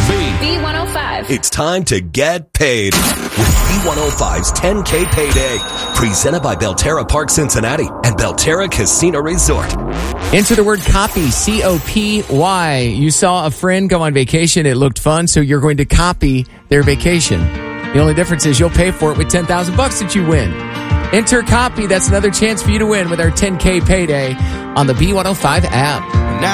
B105. It's time to get paid with B105's 10K Payday. Presented by Belterra Park Cincinnati and Belterra Casino Resort. Enter the word copy, C-O-P-Y. You saw a friend go on vacation. It looked fun, so you're going to copy their vacation. The only difference is you'll pay for it with $10,000 that you win. Enter copy. That's another chance for you to win with our 10K Payday on the B105 app.